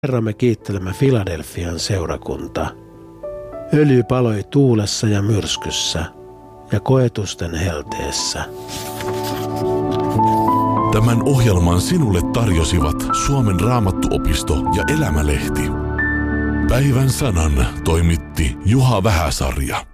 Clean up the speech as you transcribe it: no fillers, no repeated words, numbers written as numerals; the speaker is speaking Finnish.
Herra, me kiittelemme Filadelfian seurakuntaa. Öljy paloi tuulessa ja myrskyssä ja koetusten helteessä. Tämän ohjelman sinulle tarjosivat Suomen Raamattuopisto ja Elämälehti. Päivän sanan toimitti Juha Vähäsarja.